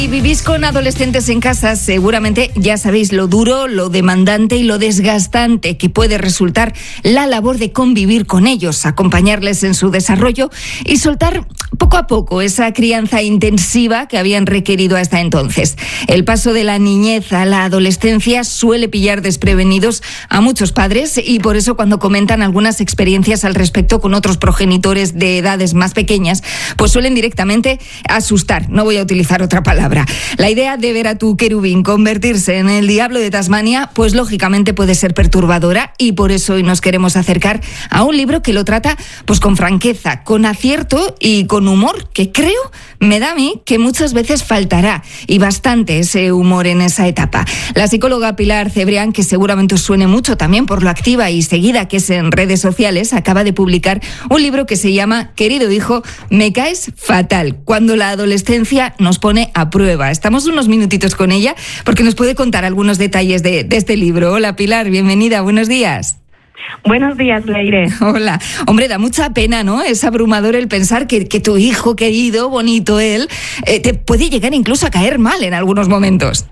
Si vivís con adolescentes en casa, seguramente ya sabéis lo duro, lo demandante y lo desgastante que puede resultar la labor de convivir con ellos, acompañarles en su desarrollo y soltar poco a poco esa crianza intensiva que habían requerido hasta entonces. El paso de la niñez a la adolescencia suele pillar desprevenidos a muchos padres y por eso cuando comentan algunas experiencias al respecto con otros progenitores de edades más pequeñas, pues suelen directamente asustar. No voy a utilizar otra palabra. La idea de ver a tu querubín convertirse en el diablo de Tasmania, pues lógicamente puede ser perturbadora y por eso hoy nos queremos acercar a un libro que lo trata pues con franqueza, con acierto y con humor, que creo, me da a mí, que muchas veces faltará y bastante ese humor en esa etapa. La psicóloga Pilar Cebrián, que seguramente os suene mucho también por lo activa y seguida que es en redes sociales, acaba de publicar un libro que se llama Querido hijo, me caes fatal, cuando la adolescencia nos pone a prueba. Estamos unos minutitos con ella porque nos puede contar algunos detalles de este libro. Hola Pilar, bienvenida, buenos días. Buenos días, Leire. Hola. Hombre, da mucha pena, ¿no? Es abrumador el pensar que tu hijo querido, bonito él, te puede llegar incluso a caer mal en algunos momentos.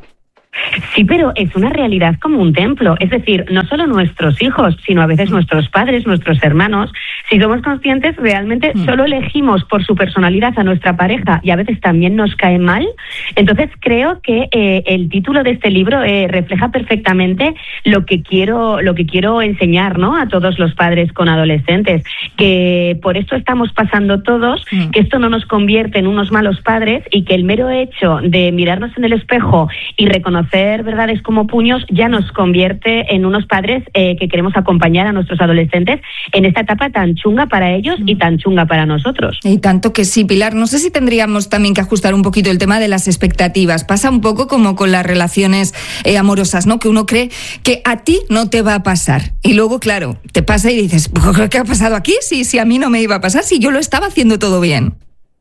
Sí, pero es una realidad como un templo. Es decir, no solo nuestros hijos, sino a veces nuestros padres, nuestros hermanos. Si somos conscientes, realmente solo elegimos por su personalidad a nuestra pareja y a veces también nos cae mal. Entonces creo que el título de este libro refleja perfectamente lo que quiero enseñar, ¿no? A todos los padres con adolescentes, que por esto estamos pasando todos, que esto no nos convierte en unos malos padres y que el mero hecho de mirarnos en el espejo y reconocer verdades como puños ya nos convierte en unos padres que queremos acompañar a nuestros adolescentes en esta etapa tan chunga para ellos y tan chunga para nosotros. Y tanto que sí, Pilar. No sé si tendríamos también que ajustar un poquito el tema de las expectativas. Pasa un poco como con las relaciones amorosas, ¿no? Que uno cree que a ti no te va a pasar. Y luego, claro, te pasa y dices, ¿qué ha pasado aquí? Si a mí no me iba a pasar, si yo lo estaba haciendo todo bien.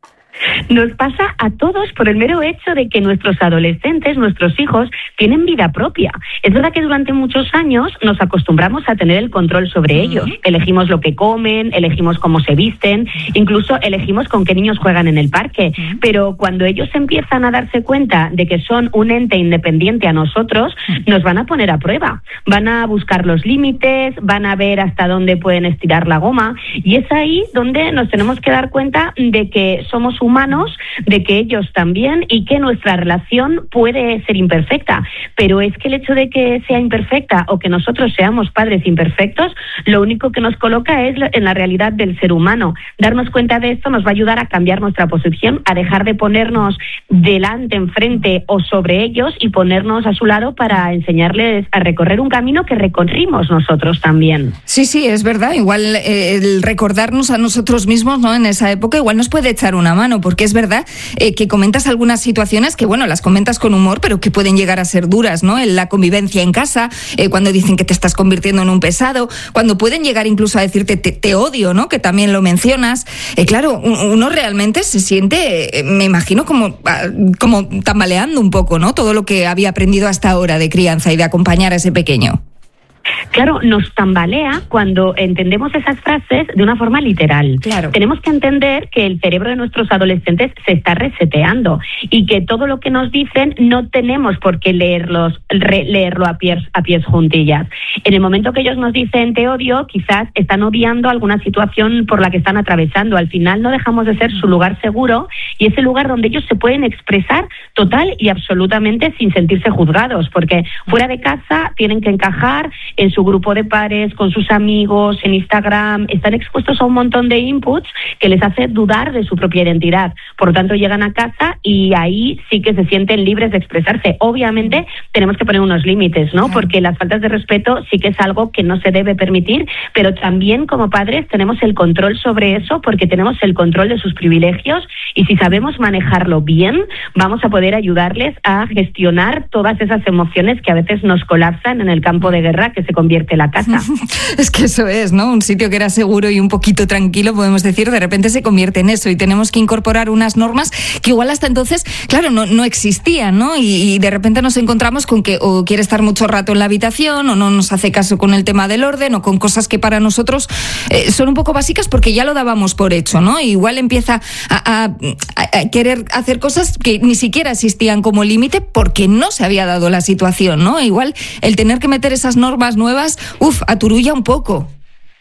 Nos pasa a todos por el mero hecho de que nuestros adolescentes, nuestros hijos, tienen vida propia. Es verdad que durante muchos años nos acostumbramos a tener el control sobre ellos. Elegimos lo que comen, elegimos cómo se visten, incluso elegimos con qué niños juegan en el parque. Pero cuando ellos empiezan a darse cuenta de que son un ente independiente a nosotros, nos van a poner a prueba. Van a buscar los límites, van a ver hasta dónde pueden estirar la goma. Y es ahí donde nos tenemos que dar cuenta de que somos humanos, de que ellos también y que nuestra relación puede ser imperfecta, pero es que el hecho de que sea imperfecta o que nosotros seamos padres imperfectos, lo único que nos coloca es en la realidad del ser humano. Darnos cuenta de esto nos va a ayudar a cambiar nuestra posición, a dejar de ponernos delante, enfrente o sobre ellos y ponernos a su lado para enseñarles a recorrer un camino que recorrimos nosotros también. Sí, es verdad. Igual el recordarnos a nosotros mismos, ¿no? En esa época igual nos puede echar una mano, porque es verdad que comentas algunas situaciones que, bueno, las comentas con humor, pero que pueden llegar a ser duras, ¿no? En la convivencia en casa, cuando dicen que te estás convirtiendo en un pesado, cuando pueden llegar incluso a decirte te odio, ¿no? Que también lo mencionas. Claro, uno realmente se siente, me imagino, como tambaleando un poco, ¿no? Todo lo que había aprendido hasta ahora de crianza y de acompañar a ese pequeño. Claro, nos tambalea cuando entendemos esas frases de una forma literal. Claro. Tenemos que entender que el cerebro de nuestros adolescentes se está reseteando y que todo lo que nos dicen no tenemos por qué leerlo a pies juntillas. En el momento que ellos nos dicen te odio, quizás están obviando alguna situación por la que están atravesando. Al final no dejamos de ser su lugar seguro y ese lugar donde ellos se pueden expresar total y absolutamente sin sentirse juzgados, porque fuera de casa tienen que encajar en su grupo de pares, con sus amigos, en Instagram, están expuestos a un montón de inputs que les hace dudar de su propia identidad. Por lo tanto, llegan a casa y ahí sí que se sienten libres de expresarse. Obviamente, tenemos que poner unos límites, ¿no? Porque las faltas de respeto sí que es algo que no se debe permitir, pero también como padres tenemos el control sobre eso porque tenemos el control de sus privilegios y si sabemos manejarlo bien, vamos a poder ayudarles a gestionar todas esas emociones que a veces nos colapsan en el campo de guerra que es se convierte la casa. Es que eso es, ¿no? Un sitio que era seguro y un poquito tranquilo, podemos decir, de repente se convierte en eso y tenemos que incorporar unas normas que igual hasta entonces, claro, no existían, ¿no? Y de repente nos encontramos con que o quiere estar mucho rato en la habitación o no nos hace caso con el tema del orden o con cosas que para nosotros son un poco básicas porque ya lo dábamos por hecho, ¿no? Igual empieza a querer hacer cosas que ni siquiera existían como límite porque no se había dado la situación, ¿no? Igual el tener que meter esas normas nuevas, aturulla un poco.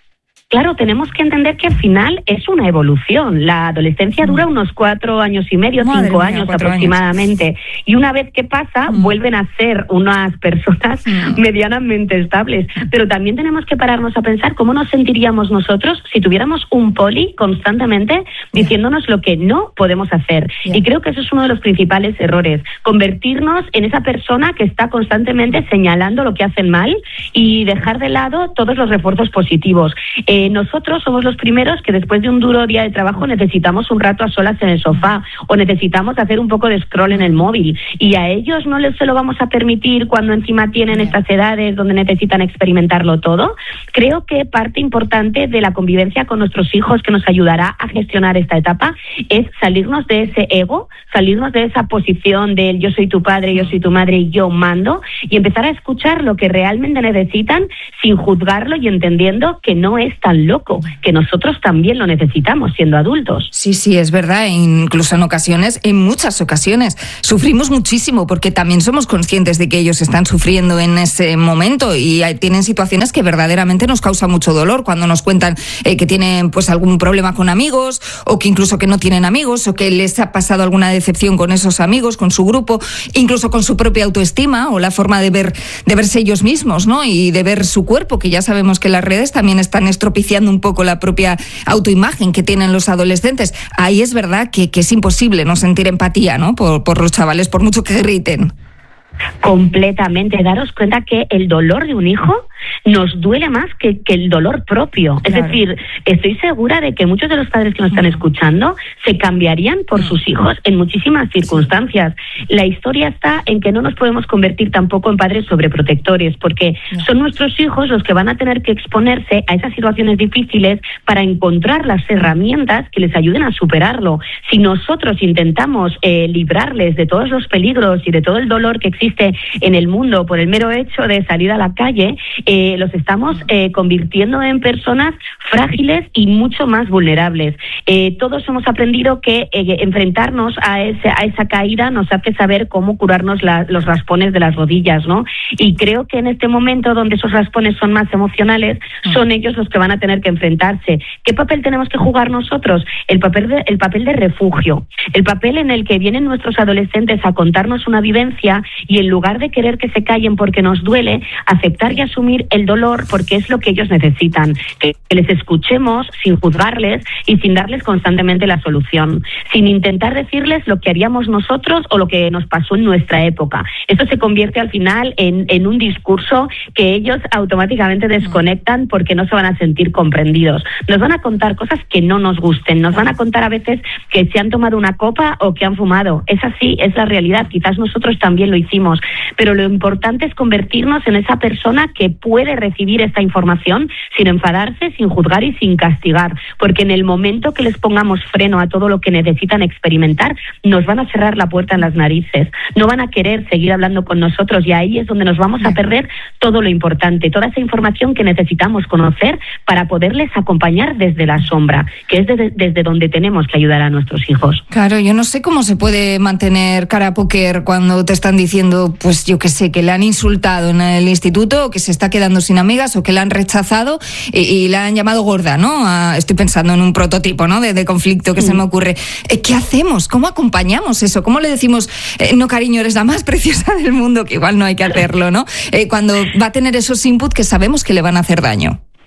Claro, tenemos que entender que al final es una evolución. La adolescencia dura unos 4 años y medio, 5 años aproximadamente. Y una vez que pasa, vuelven a ser unas personas medianamente estables. Pero también tenemos que pararnos a pensar cómo nos sentiríamos nosotros si tuviéramos un poli constantemente diciéndonos lo que no podemos hacer. Y creo que eso es uno de los principales errores. Convertirnos en esa persona que está constantemente señalando lo que hacen mal y dejar de lado todos los refuerzos positivos. Nosotros somos los primeros que después de un duro día de trabajo necesitamos un rato a solas en el sofá o necesitamos hacer un poco de scroll en el móvil y a ellos no se lo vamos a permitir cuando encima tienen estas edades donde necesitan experimentarlo todo. Creo que parte importante de la convivencia con nuestros hijos que nos ayudará a gestionar esta etapa es salirnos de ese ego, salirnos de esa posición del yo soy tu padre, yo soy tu madre y yo mando y empezar a escuchar lo que realmente necesitan sin juzgarlo y entendiendo que no es tan loco, que nosotros también lo necesitamos siendo adultos. Sí, es verdad, incluso en muchas ocasiones, sufrimos muchísimo porque también somos conscientes de que ellos están sufriendo en ese momento y tienen situaciones que verdaderamente nos causan mucho dolor cuando nos cuentan que tienen pues algún problema con amigos o que incluso que no tienen amigos o que les ha pasado alguna decepción con esos amigos, con su grupo, incluso con su propia autoestima o la forma de verse ellos mismos, ¿no? Y de ver su cuerpo, que ya sabemos que las redes también están estropiciando un poco la propia autoimagen que tienen los adolescentes. Ahí es verdad que es imposible no sentir empatía, ¿no? Por los chavales, por mucho que griten. Completamente. Daros cuenta que el dolor de un hijo nos duele más que el dolor propio. Claro. Es decir, estoy segura de que muchos de los padres que nos están escuchando se cambiarían por sus hijos en muchísimas circunstancias. La historia está en que no nos podemos convertir tampoco en padres sobreprotectores, porque son nuestros hijos los que van a tener que exponerse a esas situaciones difíciles para encontrar las herramientas que les ayuden a superarlo. Si nosotros intentamos librarles de todos los peligros y de todo el dolor que existe en el mundo por el mero hecho de salir a la calle, los estamos convirtiendo en personas frágiles y mucho más vulnerables. Todos hemos aprendido que enfrentarnos a esa caída nos hace saber cómo curarnos los raspones de las rodillas, ¿no? Y creo que en este momento donde esos raspones son más emocionales, son ellos los que van a tener que enfrentarse. ¿Qué papel tenemos que jugar nosotros? El papel de refugio, el papel en el que vienen nuestros adolescentes a contarnos una vivencia y en lugar de querer que se callen porque nos duele, aceptar y asumir el dolor porque es lo que ellos necesitan, que les escuchemos sin juzgarles y sin darles constantemente la solución, sin intentar decirles lo que haríamos nosotros o lo que nos pasó en nuestra época. Esto se convierte al final en un discurso que ellos automáticamente desconectan porque no se van a sentir comprendidos. Nos van a contar cosas que no nos gusten, nos van a contar a veces que se han tomado una copa o que han fumado. Es así, es la realidad. Quizás nosotros también lo hicimos, pero lo importante es convertirnos en esa persona que puede recibir esta información sin enfadarse, sin juzgar y sin castigar, porque en el momento que les pongamos freno a todo lo que necesitan experimentar, nos van a cerrar la puerta en las narices, no van a querer seguir hablando con nosotros y ahí es donde nos vamos a perder todo lo importante, toda esa información que necesitamos conocer para poderles acompañar desde la sombra, que es desde donde tenemos que ayudar a nuestros hijos. Claro, yo no sé cómo se puede mantener cara a póker cuando te están diciendo, pues yo qué sé, que le han insultado en el instituto o que se está quedando sin amigas o que la han rechazado y la han llamado gorda, ¿no? Estoy pensando en un prototipo, ¿no? de conflicto que se me ocurre. ¿Qué hacemos? ¿Cómo acompañamos eso? ¿Cómo le decimos, no cariño, eres la más preciosa del mundo? Que igual no hay que hacerlo, ¿no? Cuando va a tener esos inputs que sabemos que le van a hacer daño.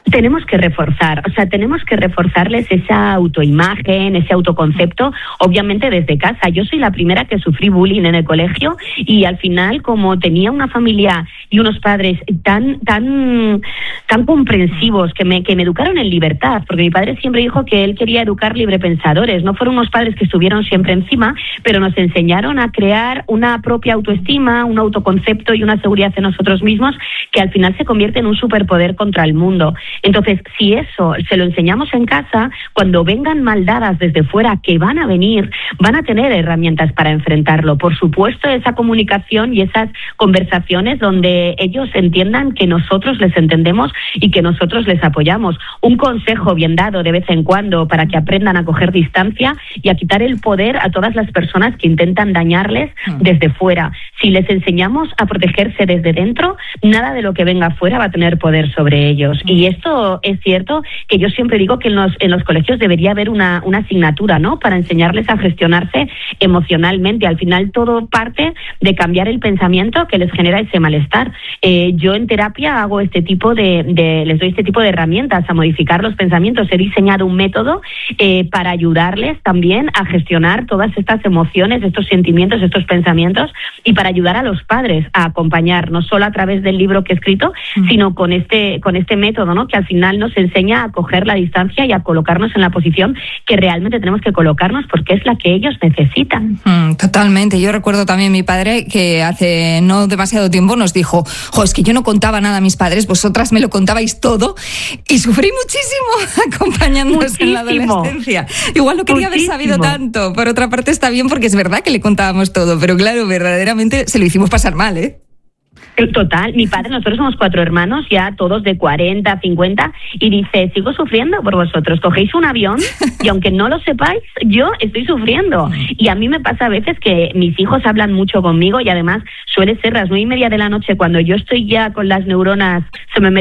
Tenemos que reforzarles esa autoimagen, ese autoconcepto, obviamente desde casa. Yo soy la primera que sufrí bullying en el colegio y al final, como tenía una familia y unos padres tan comprensivos que me educaron en libertad, porque mi padre siempre dijo que él quería educar librepensadores. No fueron unos padres que estuvieron siempre encima, pero nos enseñaron a crear una propia autoestima, un autoconcepto y una seguridad en nosotros mismos que al final se convierte en un superpoder contra el mundo. Entonces, si eso se lo enseñamos en casa, cuando vengan maldadas desde fuera, que van a venir, van a tener herramientas para enfrentarlo. Por supuesto, esa comunicación y esas conversaciones donde ellos entiendan que nosotros les entendemos y que nosotros les apoyamos. Un consejo bien dado de vez en cuando para que aprendan a coger distancia y a quitar el poder a todas las personas que intentan dañarles desde fuera. Si les enseñamos a protegerse desde dentro, nada de lo que venga afuera va a tener poder sobre ellos. Y esto es cierto, que yo siempre digo que en los colegios debería haber una asignatura, ¿no?, para enseñarles a gestionarse emocionalmente. Al final todo parte de cambiar el pensamiento que les genera ese malestar. Yo en terapia hago les doy este tipo de herramientas a modificar los pensamientos. He diseñado un método para ayudarles también a gestionar todas estas emociones, estos sentimientos, estos pensamientos, y para ayudar a los padres a acompañar, no solo a través del libro que he escrito, sino con este método, ¿no?, que al final nos enseña a coger la distancia y a colocarnos en la posición que realmente tenemos que colocarnos, porque es la que ellos necesitan. Totalmente. Yo recuerdo también mi padre que hace no demasiado tiempo nos dijo: es que yo no contaba nada a mis padres, vosotras me lo contabais todo, y sufrí muchísimo acompañándonos en la adolescencia. Igual no quería haber sabido tanto. Por otra parte está bien, porque es verdad que le contábamos todo, pero claro, verdaderamente se lo hicimos pasar mal, ¿eh? Total, mi padre, nosotros somos 4 hermanos, ya todos de 40, 50, y dice: sigo sufriendo por vosotros, cogéis un avión y aunque no lo sepáis, yo estoy sufriendo. Y a mí me pasa a veces que mis hijos hablan mucho conmigo, y además suele ser las 9:30 de la noche, cuando yo estoy ya con las neuronas, se me